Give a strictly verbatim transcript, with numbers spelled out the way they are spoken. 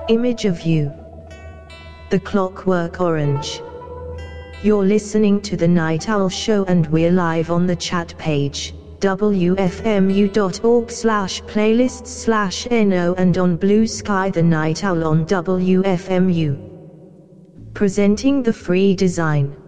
Image of you. The Clockwork Orange. You're listening to The Night Owl Show and we're live on the chat page, w f m u dot org slash playlists slash no, and on Blue Sky The Night Owl on W F M U. Presenting the free design.